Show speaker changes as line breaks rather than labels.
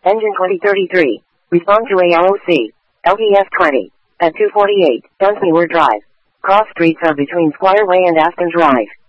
Engine 2033. Respond to ALOC. LTS 20. At 248, Dunsmuir Drive. Cross streets are between Squire Way and Aston Drive.